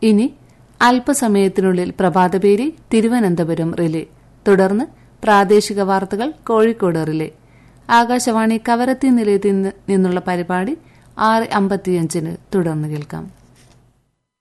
ഇനി അല്പസമയത്തിനുള്ളിൽ പ്രഭാതപേരി തിരുവനന്തപുരം റിലേ, തുടർന്ന് പ്രാദേശിക വാർത്തകൾ കോഴിക്കോട് റിലേ. ആകാശവാണി കവരത്തി നിലയത്തിൽ നിന്നുള്ള പരിപാടി 6:55 തുടർന്ന് കേൾക്കാം.